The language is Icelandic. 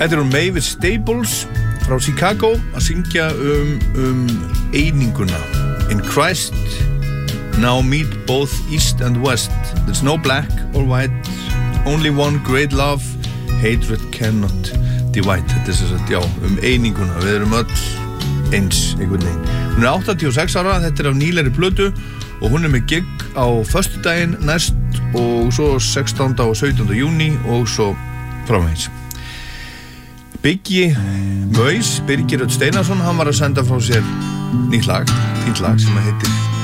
Þetta Mavis Staples frá Chicago að syngja eininguna. In Christ now meet both East and West. There's no black or white, only one great love, hatred cannot divide. Þetta sem sagt, já, eininguna. Við erum öll eins, einhvern veginn. Hún 86 ára, þetta af nýlegri plötu og hún með gig á föstudaginn næst og svo 16. og 17. júní og svo framvegis. Biggi Maus, Birgir Örn Steinarsson, hann var að senda frá sér nýtt lag, fínt lag sem heitir